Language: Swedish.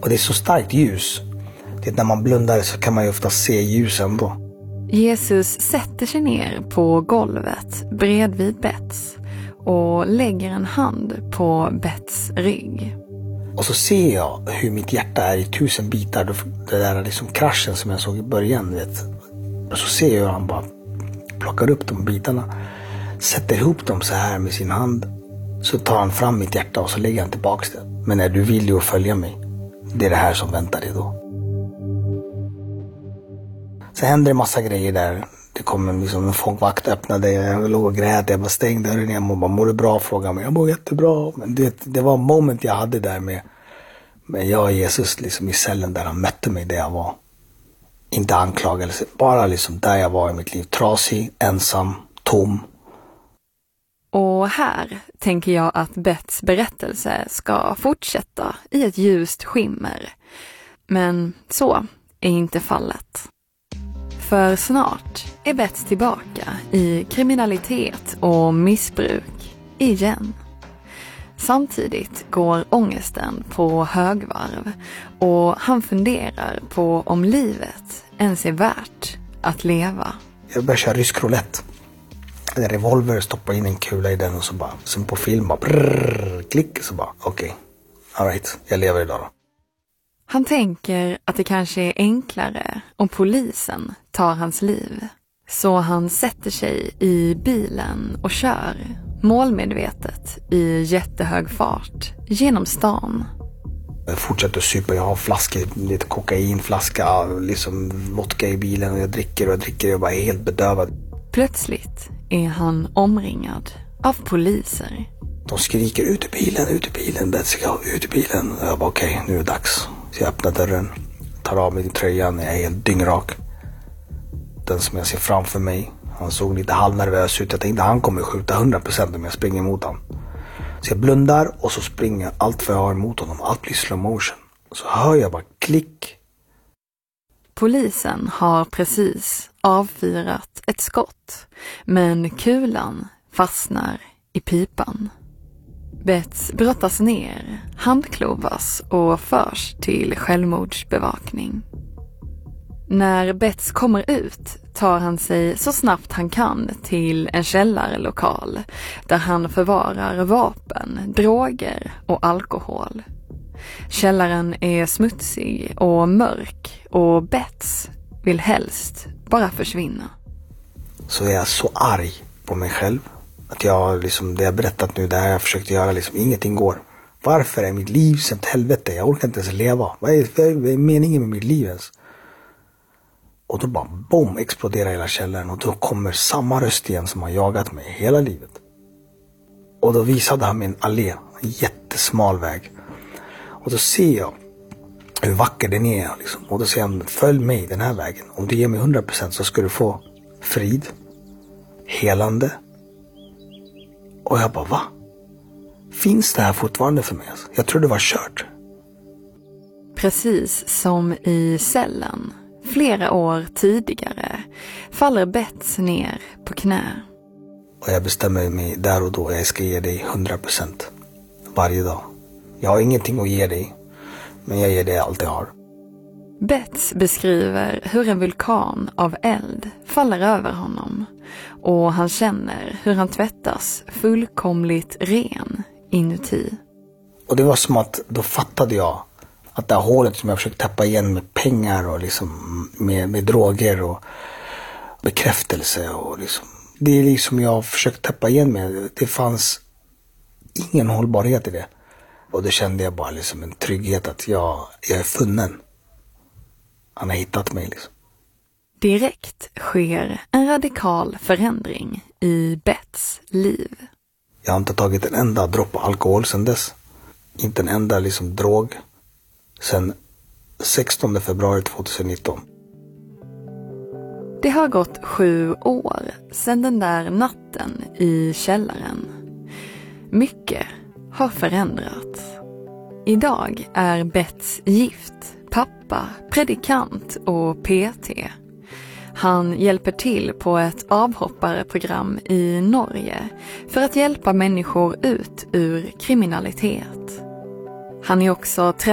Och det är så starkt ljus. Det när man blundar så kan man ju ofta se ljus ändå. Jesus sätter sig ner på golvet bredvid Bets och lägger en hand på Bets rygg. Och så ser jag hur mitt hjärta är i 1000 bitar. Det där liksom kraschen som jag såg i början, vet. Och så ser jag hur han bara plockar upp de bitarna. Sätter ihop dem så här med sin hand. Så tar han fram mitt hjärta och så lägger han tillbaka det. Men när du vill ju följa mig. Det är det här som väntar dig då. Så händer det massa grejer där. Det kommer liksom en fångvakt öppnade. Jag låg och grät. Jag bara stängde dörren igen och bara, mår du bra? Frågade mig. Jag mår jättebra. Men det var en moment jag hade där med jag och Jesus liksom i cellen där han mötte mig där jag var. Inte anklagelse. Bara liksom där jag var i mitt liv. Trasig, ensam, tom. Och här tänker jag att Bets berättelse ska fortsätta i ett ljust skimmer. Men så är inte fallet. För snart är Bets tillbaka i kriminalitet och missbruk igen. Samtidigt går ångesten på högvarv och han funderar på om livet ens är värt att leva. Jag började köra rysk roulette. En revolver, stoppa in en kula i den och så bara, som på film, bara brrr, klick, så bara, okej, all right, jag lever idag då. Han tänker att det kanske är enklare om polisen tar hans liv. Så han sätter sig i bilen och kör målmedvetet i jättehög fart genom stan. Jag fortsätter att supa, jag har flaskor, lite kokainflaska, liksom vodka i bilen och jag dricker och jag bara är helt bedövad. Plötsligt är han omringad av poliser. De skriker ut ur bilen, Betsika, ut ur bilen. Och jag bara okej, nu är det dags. Så jag öppnar dörren, tar av mig tröjan, jag är helt dyngrak. Den som jag ser framför mig, han såg lite halvnervös ut. Jag tänkte han kommer skjuta 100% om jag springer emot honom. Så jag blundar och så springer jag allt för jag har emot honom. Allt blir slow motion. Så hör jag bara klick. Polisen har precis avfyrat ett skott, men kulan fastnar i pipan. Bets brottas ner, handklovas och förs till självmordsbevakning. När Bets kommer ut tar han sig så snabbt han kan till en källarlokal där han förvarar vapen, droger och alkohol. Källaren är smutsig och mörk och Bets vill helst bara försvinna. Så är jag så arg på mig själv att jag liksom, det jag berättat nu, det här jag försökt göra, liksom ingenting går. Varför är mitt liv som ett helvete? Jag orkar inte ens leva. Vad är meningen med mitt liv ens? Och då bara boom, exploderar hela källaren och då kommer samma röst igen som har jagat mig hela livet. Och då visade han mig en allé, en jättesmal väg. Och då ser jag hur vacker den är liksom. Och då säger han, följ mig den här vägen. Om du ger mig 100% så ska du få frid, helande. Och jag bara, va? Finns det här fortfarande för mig? Alltså? Jag tror det var kört. Precis som i cellen, flera år tidigare, faller Bets ner på knä. Och jag bestämmer mig där och då, jag ska ge dig 100% varje dag. Jag har ingenting att ge dig, men jag ger dig allt jag har. Bets beskriver hur en vulkan av eld faller över honom och han känner hur han tvättas fullkomligt ren inuti. Och det var som att då fattade jag att det här hålet som jag försökt täppa igen med pengar och liksom med droger och bekräftelse och liksom, det är liksom jag har försökt täppa igen med. Det fanns ingen hållbarhet i det. Och då kände jag bara liksom en trygghet att jag är funnen. Han har hittat mig liksom. Direkt sker en radikal förändring i Bets liv. Jag har inte tagit en enda dropp alkohol sedan dess. Inte en enda liksom drog. Sen 16 februari 2019. Det har gått 7 år sedan den där natten i källaren. Mycket har förändrats. Idag är Bets gift, pappa, predikant och PT. Han hjälper till på ett avhoppareprogram i Norge för att hjälpa människor ut ur kriminalitet. Han är också